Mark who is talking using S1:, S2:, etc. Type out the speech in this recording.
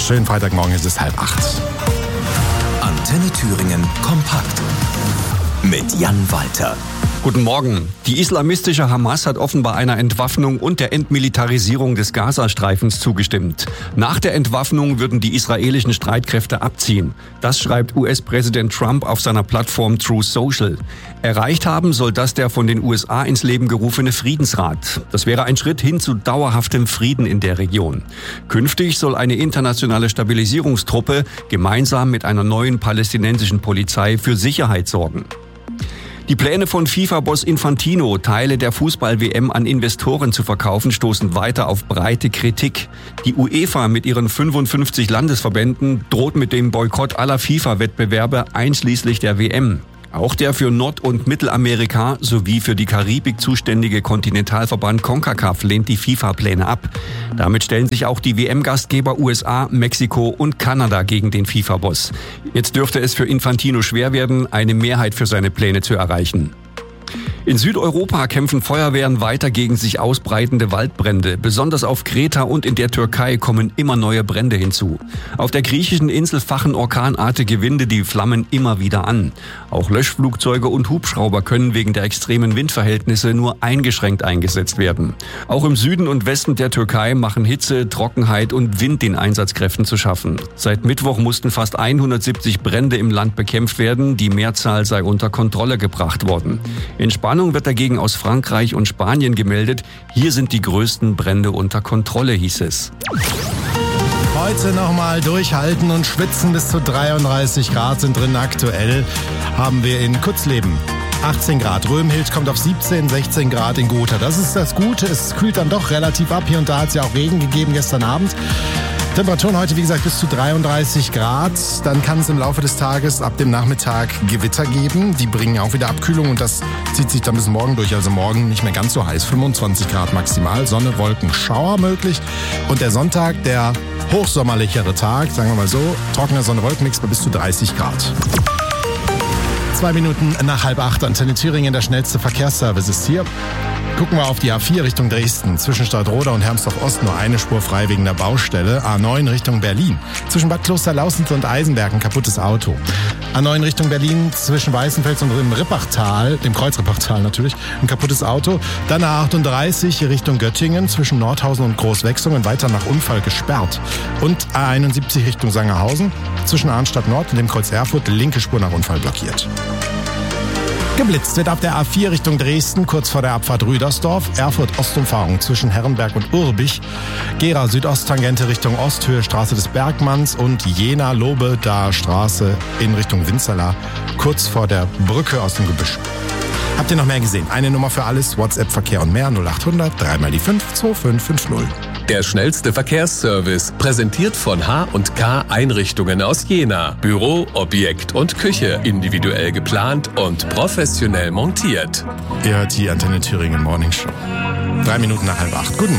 S1: Schönen Freitagmorgen, es ist 7:30.
S2: Antenne Thüringen kompakt mit Jan Walter.
S3: Guten Morgen. Die islamistische Hamas hat offenbar einer Entwaffnung und der Entmilitarisierung des Gazastreifens zugestimmt. Nach der Entwaffnung würden die israelischen Streitkräfte abziehen. Das schreibt US-Präsident Trump auf seiner Plattform Truth Social. Erreicht haben soll das der von den USA ins Leben gerufene Friedensrat. Das wäre ein Schritt hin zu dauerhaftem Frieden in der Region. Künftig soll eine internationale Stabilisierungstruppe gemeinsam mit einer neuen palästinensischen Polizei für Sicherheit sorgen. Die Pläne von FIFA-Boss Infantino, Teile der Fußball-WM an Investoren zu verkaufen, stoßen weiter auf breite Kritik. Die UEFA mit ihren 55 Landesverbänden droht mit dem Boykott aller FIFA-Wettbewerbe einschließlich der WM. Auch der für Nord- und Mittelamerika sowie für die Karibik zuständige Kontinentalverband CONCACAF lehnt die FIFA-Pläne ab. Damit stellen sich auch die WM-Gastgeber USA, Mexiko und Kanada gegen den FIFA-Boss. Jetzt dürfte es für Infantino schwer werden, eine Mehrheit für seine Pläne zu erreichen. In Südeuropa kämpfen Feuerwehren weiter gegen sich ausbreitende Waldbrände. Besonders auf Kreta und in der Türkei kommen immer neue Brände hinzu. Auf der griechischen Insel fachen orkanartige Winde die Flammen immer wieder an. Auch Löschflugzeuge und Hubschrauber können wegen der extremen Windverhältnisse nur eingeschränkt eingesetzt werden. Auch im Süden und Westen der Türkei machen Hitze, Trockenheit und Wind den Einsatzkräften zu schaffen. Seit Mittwoch mussten fast 170 Brände im Land bekämpft werden. Die Mehrzahl sei unter Kontrolle gebracht worden. Entspannung wird dagegen aus Frankreich und Spanien gemeldet. Hier sind die größten Brände unter Kontrolle, hieß es.
S1: Heute nochmal durchhalten und schwitzen. Bis zu 33 Grad sind drin. Aktuell haben wir in Kutzleben 18 Grad. Römhild kommt auf 17, 16 Grad in Gotha. Das ist das Gute. Es kühlt dann doch relativ ab. Hier und da hat es ja auch Regen gegeben gestern Abend. Temperaturen heute, wie gesagt, bis zu 33 Grad. Dann kann es im Laufe des Tages ab dem Nachmittag Gewitter geben. Die bringen auch wieder Abkühlung und das zieht sich dann bis morgen durch. Also morgen nicht mehr ganz so heiß. 25 Grad maximal. Sonne, Wolken, Schauer möglich. Und der Sonntag, der hochsommerlichere Tag, sagen wir mal so, trockener Sonne-Wolkenmix bei bis zu 30 Grad. 2 Minuten nach 7:30. Antenne Thüringen, der schnellste Verkehrsservice ist hier. Gucken wir auf die A4 Richtung Dresden. Zwischen Stadtroda und Hermsdorf-Ost nur eine Spur frei wegen der Baustelle. A9 Richtung Berlin. Zwischen Bad Klosterlausitz und Eisenberg ein kaputtes Auto. A9 Richtung Berlin zwischen Weißenfels und dem Rippachtal, dem Kreuzrippachtal natürlich, ein kaputtes Auto. Dann A38 Richtung Göttingen zwischen Nordhausen und Großwechsungen weiter nach Unfall gesperrt. Und A71 Richtung Sangerhausen zwischen Arnstadt Nord und dem Kreuz Erfurt linke Spur nach Unfall blockiert. Geblitzt wird auf der A4 Richtung Dresden, kurz vor der Abfahrt Rüdersdorf, Erfurt-Ostumfahrung zwischen Herrenberg und Urbich, Gera Südosttangente Richtung Osthöhe Straße des Bergmanns und Jena-Lobe-da Straße in Richtung Winzerla, kurz vor der Brücke aus dem Gebüsch. Habt ihr noch mehr gesehen? Eine Nummer für alles, WhatsApp, Verkehr und mehr, 0800 3 mal die 5 2550.
S2: Der schnellste Verkehrsservice, präsentiert von H&K Einrichtungen aus Jena. Büro, Objekt und Küche, individuell geplant und professionell montiert.
S1: Ihr hört die Antenne Thüringen Morning Show. 3 Minuten nach 7:30. Guten